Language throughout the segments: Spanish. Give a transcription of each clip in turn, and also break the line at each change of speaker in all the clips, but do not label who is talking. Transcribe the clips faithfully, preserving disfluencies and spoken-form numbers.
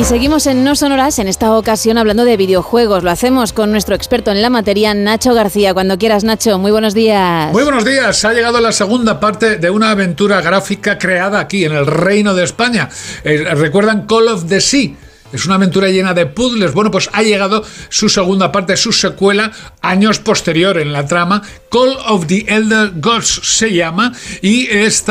Y seguimos en No Sonoras, en esta ocasión hablando de videojuegos. Lo hacemos con nuestro experto en la materia, Nacho García. Cuando quieras, Nacho, muy buenos días.
Muy buenos días. Ha llegado la segunda parte de una aventura gráfica creada aquí en el Reino de España. Eh, ¿Recuerdan Call of the Sea? Es una aventura llena de puzzles. Bueno, pues ha llegado su segunda parte, su secuela, años posterior en la trama. Call of the Elder Gods se llama y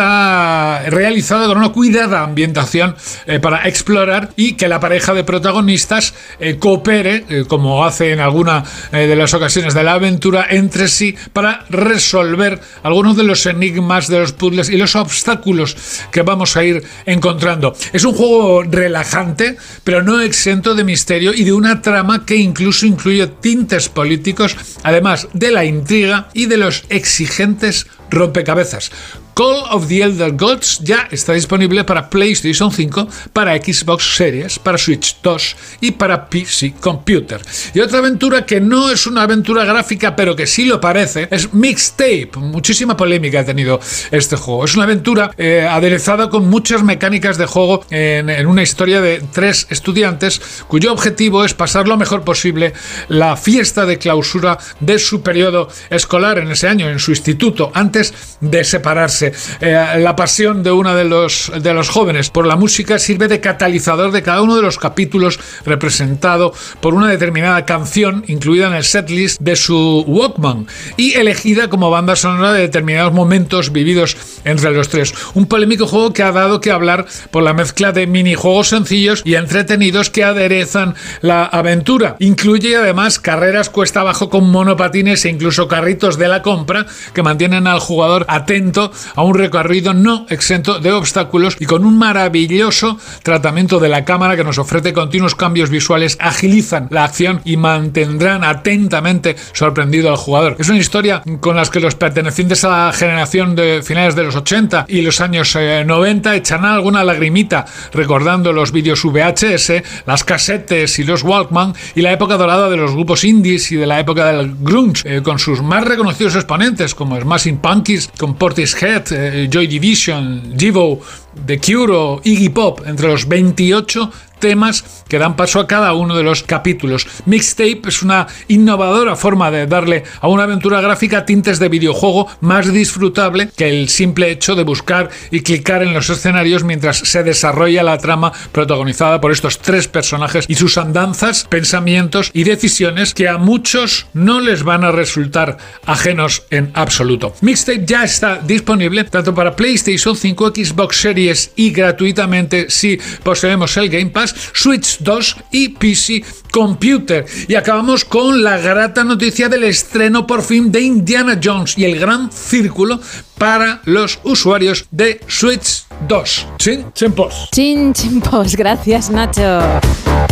está realizada con una cuidada ambientación eh, para explorar y que la pareja de protagonistas eh, coopere, eh, como hace en alguna eh, de las ocasiones de la aventura, entre sí para resolver algunos de los enigmas de los puzzles y los obstáculos que vamos a ir encontrando. Es un juego relajante, pero no no exento de misterio y de una trama que incluso incluye tintes políticos, además de la intriga y de los exigentes rompecabezas. Call of the Elder Gods ya está disponible para PlayStation cinco, para Xbox Series, para Switch dos y para P C Computer. Y otra aventura que no es una aventura gráfica, pero que sí lo parece, es Mixtape. Muchísima polémica ha tenido este juego. Es una aventura eh, aderezada con muchas mecánicas de juego en, en una historia de tres estudiantes cuyo objetivo es pasar lo mejor posible la fiesta de clausura de su periodo escolar en ese año, en su instituto, antes de separarse. Eh, la pasión de uno de los, de los jóvenes por la música sirve de catalizador de cada uno de los capítulos, representado por una determinada canción incluida en el setlist de su Walkman y elegida como banda sonora de determinados momentos vividos entre los tres. Un polémico juego que ha dado que hablar por la mezcla de minijuegos sencillos y entretenidos que aderezan la aventura. Incluye además carreras cuesta abajo con monopatines e incluso carritos de la compra que mantienen al jugador atento a un recorrido no exento de obstáculos y con un maravilloso tratamiento de la cámara que nos ofrece continuos cambios visuales, agilizan la acción y mantendrán atentamente sorprendido al jugador. Es una historia con la que los pertenecientes a la generación de finales de los ochenta y los años eh, noventa echan alguna lagrimita recordando los vídeos V H S, las casetes y los Walkman y la época dorada de los grupos indies y de la época del grunge, eh, con sus más reconocidos exponentes como Smashing Pumpkins, con Portishead, eh, Joy Division, Devo, The Cure o Iggy Pop, entre los veintiocho temas que dan paso a cada uno de los capítulos. Mixtape es una innovadora forma de darle a una aventura gráfica tintes de videojuego más disfrutable que el simple hecho de buscar y clicar en los escenarios mientras se desarrolla la trama protagonizada por estos tres personajes y sus andanzas, pensamientos y decisiones que a muchos no les van a resultar ajenos en absoluto. Mixtape ya está disponible tanto para PlayStation cinco, Xbox Series y gratuitamente si poseemos el Game Pass, Switch dos y P C Computer. Y acabamos con la grata noticia del estreno por fin de Indiana Jones y el Gran Círculo para los usuarios de Switch dos. Chin, chin, pos.
Chin, chin, pos. Gracias, Nacho.